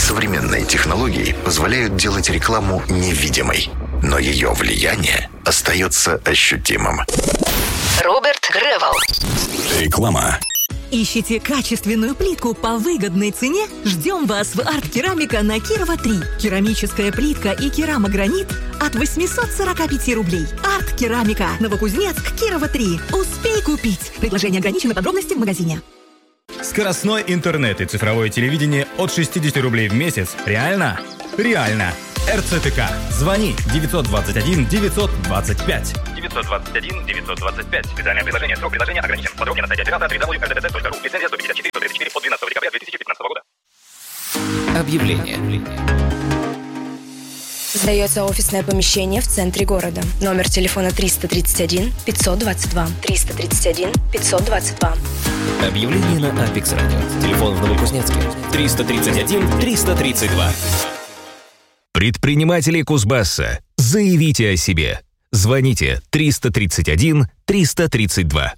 Современные технологии позволяют делать рекламу невидимой, но ее влияние остается ощутимым. Роберт Гревел. Реклама. Ищите качественную плитку по выгодной цене? Ждем вас в Арт-Керамика на Кирова 3. Керамическая плитка и керамогранит от 845 рублей. Арт-Керамика. Новокузнецк, Кирова 3. Успей купить. Предложение ограничено, подробности в магазине. Скоростной интернет и цифровое телевидение от 60 рублей в месяц. Реально? Реально. РЦТК. Звони 921 925. 921 925. Специальное предложение. Срок предложения ограничен. Подробнее на сайте оператора www.rttt.ru. Лицензия 154-134 от 12 декабря 2015 года. Объявление. Сдается офисное помещение в центре города. Номер телефона 331 522. 331 522. Объявление на Апекс Радио. Телефон в Новокузнецке 331 332. Предприниматели Кузбасса, заявите о себе. Звоните 331 332.